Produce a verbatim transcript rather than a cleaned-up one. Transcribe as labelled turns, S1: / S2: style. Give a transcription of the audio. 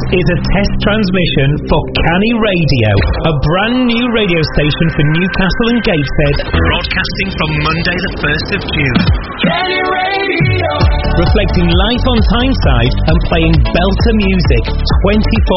S1: is a test transmission for Canny Radio, a brand new radio station for Newcastle and Gateshead, broadcasting from Monday the first of June. Canny Radio! Reflecting life on Tyneside and playing belter music twenty-four